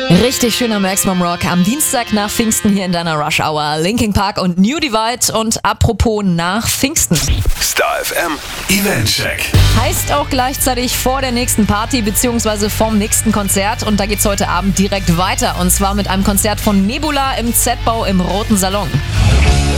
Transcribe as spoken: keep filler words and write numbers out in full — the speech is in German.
Richtig schöner Maximum Rock am Dienstag nach Pfingsten hier in deiner Rush Hour. Linkin Park und New Divide und apropos nach Pfingsten. Star F M Eventcheck. Heißt auch gleichzeitig vor der nächsten Party bzw. vom nächsten Konzert und da geht's heute Abend direkt weiter und zwar mit einem Konzert von Nebula im Z-Bau im Roten Salon.